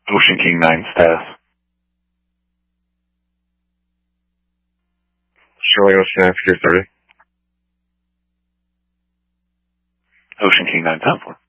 Ocean King 9 status. Charlie Ocean F, 30. Ocean King 9 10 4.